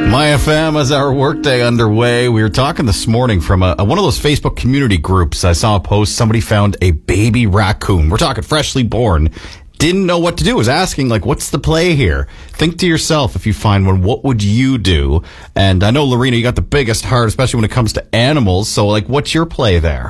My FM as our workday underway. We were talking this morning from one of those Facebook community groups. I saw a post. Somebody found a baby raccoon. We're talking freshly born. Didn't know what to do. Was asking, like, what's the play here? Think to yourself, if you find one, what would you do? And I know, Lorena, you got the biggest heart, especially when it comes to animals. So, like, what's your play there?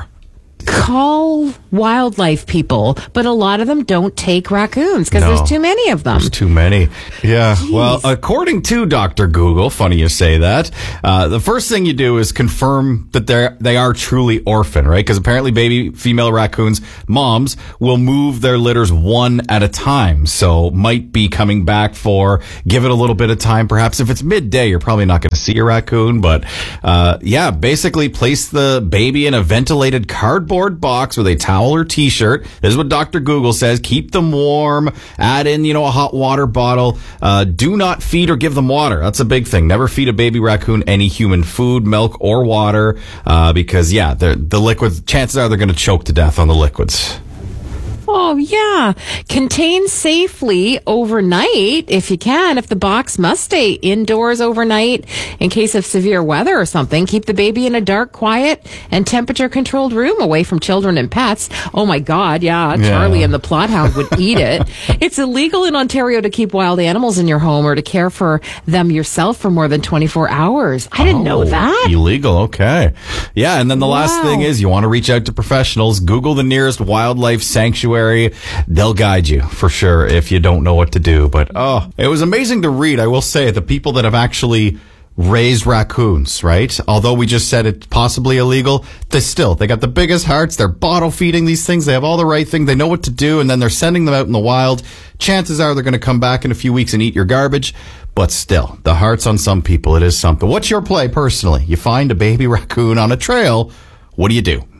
Call wildlife people, but a lot of them don't take raccoons because there's too many of them. There's too many. Yeah. Jeez. Well, according to Dr. Google, funny you say that, the first thing you do is confirm that they are truly orphan, right? Because apparently baby female raccoons, moms, will move their litters one at a time. So might be coming back give it a little bit of time. Perhaps if it's midday, you're probably not going to see a raccoon. But yeah, basically place the baby in a ventilated cardboard box with a towel or t-shirt. This is what Dr. Google says. Keep them warm. Add in, a hot water bottle. Do not feed or give them water. That's a big thing. Never feed a baby raccoon any human food, milk, or water, because, yeah, the liquids, chances are they're going to choke to death on the liquids. Oh, yeah. Contain safely overnight if you can. If the box must stay indoors overnight in case of severe weather or something, keep the baby in a dark, quiet, and temperature-controlled room away from children and pets. Oh, my God, yeah. Charlie and the Plothound would eat it. It's illegal in Ontario to keep wild animals in your home or to care for them yourself for more than 24 hours. I didn't know that. Illegal, okay. Yeah, and then the last thing is you want to reach out to professionals. Google the nearest wildlife sanctuary. They'll guide you for sure if you don't know what to do. But it was amazing to read. I will say, the people that have actually raised raccoons, right? Although we just said it's possibly illegal, they got the biggest hearts. They're bottle feeding these things. They have all the right thing. They know what to do, and then they're sending them out in the wild. Chances are they're going to come back in a few weeks and eat your garbage. But still, the hearts on some people, it is something. What's your play personally? You find a baby raccoon on a trail. What do you do?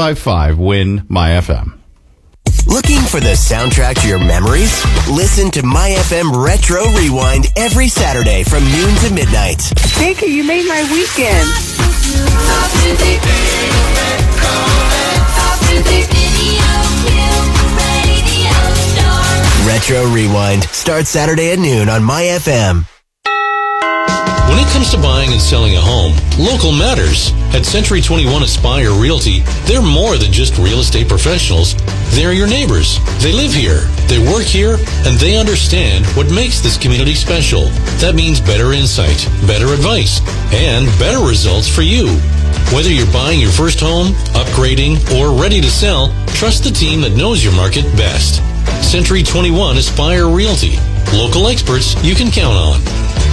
855-WIN-MY-FM. Looking for the soundtrack to your memories? Listen to My FM Retro Rewind every Saturday from noon to midnight. Thank you. You made my weekend. Retro Rewind starts Saturday at noon on My FM. When it comes to buying and selling a home, local matters. At Century 21 Aspire Realty, they're more than just real estate professionals. They're your neighbors. They live here, they work here, and they understand what makes this community special. That means better insight, better advice, and better results for you. Whether you're buying your first home, upgrading, or ready to sell, trust the team that knows your market best. Century 21 Aspire Realty. Local experts you can count on.